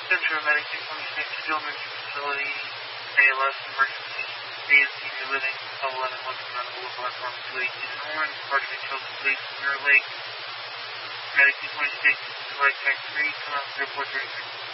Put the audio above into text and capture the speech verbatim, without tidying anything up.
Central Medic two twenty-six, Stillman's Facility, A L S Emergency, A and Senior Living, eleven Western Mountain Boulevard, Apartment two eighteen in Orange, Parchment Chelsea Police, Mirror Lake, Medic two twenty-six, Select Tech three, come out to report thirty-six.